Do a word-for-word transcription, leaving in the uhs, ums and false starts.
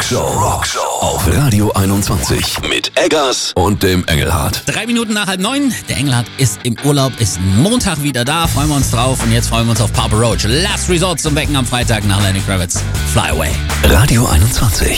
Rockshow. Rockshow. Auf Radio einundzwanzig. Mit Eggers und dem Engelhardt. Drei Minuten nach halb neun. Der Engelhardt ist im Urlaub, ist Montag wieder da. Freuen wir uns drauf. Und jetzt freuen wir uns auf Papa Roach. Last Resort zum Wecken am Freitag nach Lenny Kravitz. Fly Away. Radio einundzwanzig.